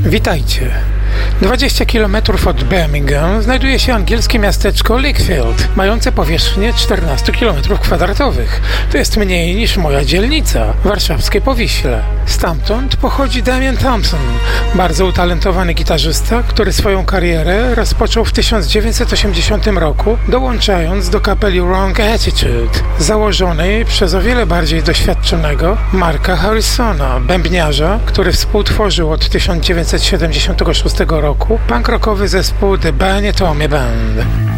Witajcie. 20 km od Birmingham znajduje się angielskie miasteczko Lichfield, mające powierzchnię 14 km². To jest mniej niż moja dzielnica, warszawskie Powiśle. Stamtąd pochodzi Damian Thompson, bardzo utalentowany gitarzysta, który swoją karierę rozpoczął w 1980 roku, dołączając do kapeli Wrong Attitude, założonej przez o wiele bardziej doświadczonego Marka Harrisona, bębniarza, który współtworzył od 1976 roku punk rockowy zespół The Bernie Tommy Band.